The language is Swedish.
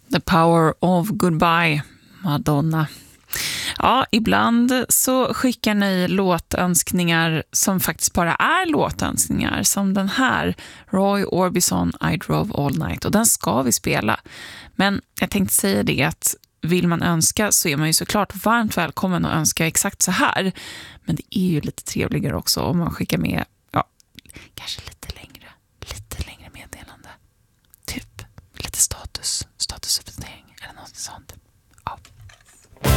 The Power of Goodbye, Madonna. Ja, ibland så skickar ni låtönskningar som faktiskt bara är låtönskningar, som den här, Roy Orbison, I Drove All Night, och den ska vi spela. Men jag tänkte säga det att vill man önska så är man ju såklart varmt välkommen att önska exakt så här. Men det är ju lite trevligare också om man skickar med